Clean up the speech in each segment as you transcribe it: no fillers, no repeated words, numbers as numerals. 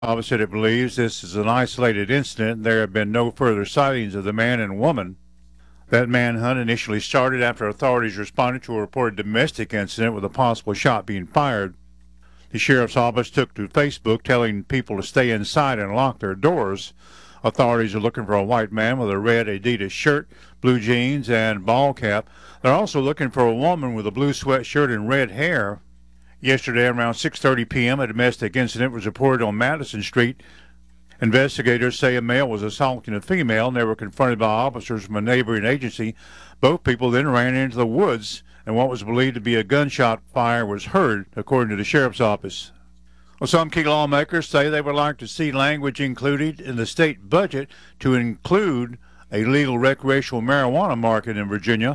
Office said it believes this is an isolated incident and there have been no further sightings of the man and woman. That manhunt initially started after authorities responded to a reported domestic incident with a possible shot being fired. The sheriff's office took to Facebook telling people to stay inside and lock their doors. Authorities are looking for a white man with a red Adidas shirt, blue jeans, and ball cap. They're also looking for a woman with a blue sweatshirt and red hair. Yesterday around 6:30 p.m., a domestic incident was reported on Madison Street. Investigators say a male was assaulting a female and they were confronted by officers from a neighboring agency. Both people then ran into the woods, and what was believed to be a gunshot fire was heard, according to the sheriff's office. Well, some key lawmakers say they would like to see language included in the state budget to include a legal recreational marijuana market in Virginia.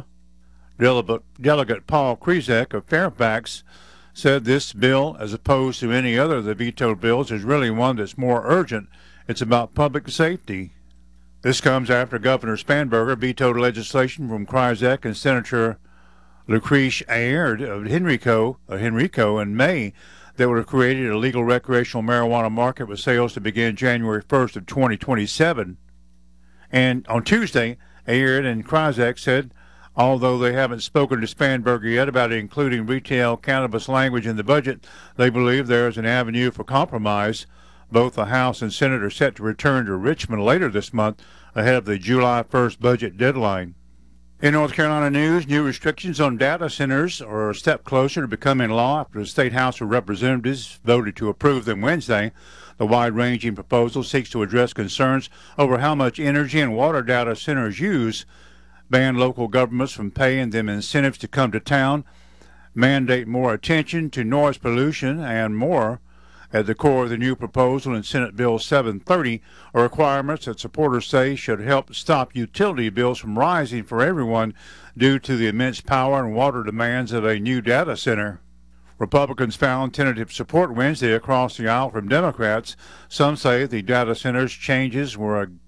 Delegate Paul Krizek of Fairfax said this bill, as opposed to any other of the vetoed bills, is really one that's more urgent. It's about public safety. This comes after Governor Spanberger vetoed legislation from Krizek and Senator Lucretia Aird of Henrico in May that would have created a legal recreational marijuana market with sales to begin January 1st of 2027. And on Tuesday, Aird and Krizek said, although they haven't spoken to Spanberger yet about including retail cannabis language in the budget, they believe there is an avenue for compromise. Both the House and Senate are set to return to Richmond later this month ahead of the July 1st budget deadline. In North Carolina news, new restrictions on data centers are a step closer to becoming law after the State House of Representatives voted to approve them Wednesday. The wide-ranging proposal seeks to address concerns over how much energy and water data centers use, ban local governments from paying them incentives to come to town, mandate more attention to noise pollution, and more. At the core of the new proposal in Senate Bill 730 are requirements that supporters say should help stop utility bills from rising for everyone due to the immense power and water demands of a new data center. Republicans found tentative support Wednesday across the aisle from Democrats. Some say the data center's changes were a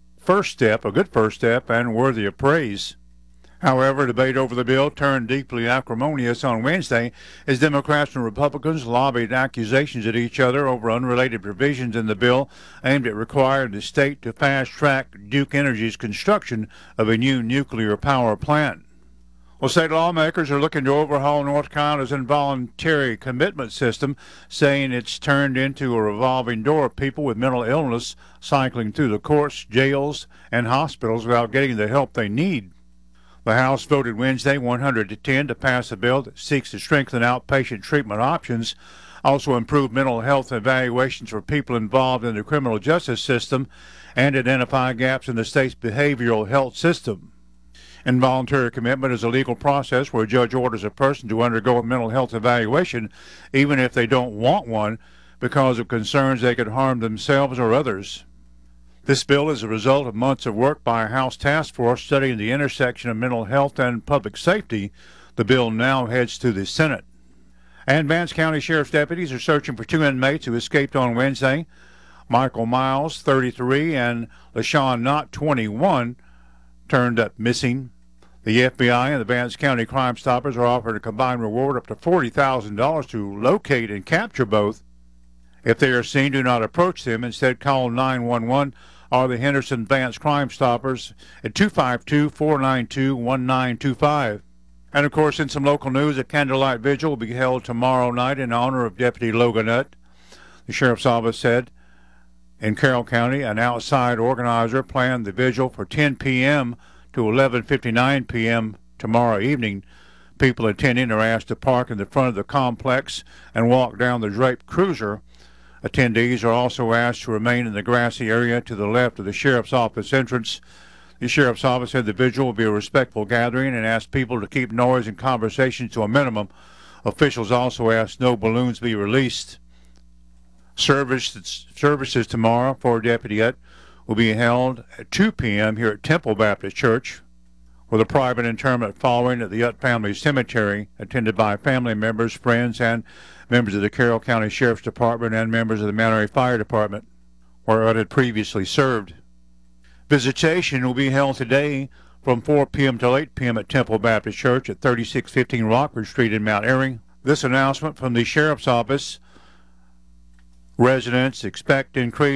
good first step, and worthy of praise. However, debate over the bill turned deeply acrimonious on Wednesday as Democrats and Republicans lobbied accusations at each other over unrelated provisions in the bill aimed at requiring the state to fast-track Duke Energy's construction of a new nuclear power plant. Well, state lawmakers are looking to overhaul North Carolina's involuntary commitment system, saying it's turned into a revolving door of people with mental illness cycling through the courts, jails, and hospitals without getting the help they need. The House voted Wednesday 100 to 10 to pass a bill that seeks to strengthen outpatient treatment options, also improve mental health evaluations for people involved in the criminal justice system, and identify gaps in the state's behavioral health system. Involuntary commitment is a legal process where a judge orders a person to undergo a mental health evaluation even if they don't want one because of concerns they could harm themselves or others. This bill is a result of months of work by a House task force studying the intersection of mental health and public safety. The bill now heads to the Senate. And Vance County Sheriff's deputies are searching for two inmates who escaped on Wednesday. Michael Miles, 33, and LaShawn Knott, 21, turned up missing. The FBI and the Vance County Crime Stoppers are offered a combined reward up to $40,000 to locate and capture both. If they are seen, do not approach them. Instead, call 911 or the Henderson Vance Crime Stoppers at 252-492-1925. And, of course, in some local news, a candlelight vigil will be held tomorrow night in honor of Deputy Logan Nutt. The Sheriff's Office said in Carroll County, an outside organizer planned the vigil for 10 p.m. to 11:59 p.m. tomorrow evening. People attending are asked to park in the front of the complex and walk down the draped cruiser. Attendees are also asked to remain in the grassy area to the left of the Sheriff's Office entrance. The Sheriff's Office said the vigil will be a respectful gathering and asked people to keep noise and conversations to a minimum. Officials also asked no balloons be released. Services tomorrow for Deputy Utt will be held at 2 p.m. here at Temple Baptist Church, with a private interment following at the Utt Family Cemetery, attended by family members, friends, and members of the Carroll County Sheriff's Department and members of the Mount Airy Fire Department, where Utt had previously served. Visitation will be held today from 4 p.m. till 8 p.m. at Temple Baptist Church at 3615 Rockford Street in Mount Airy. This announcement from the Sheriff's Office Residents expect increased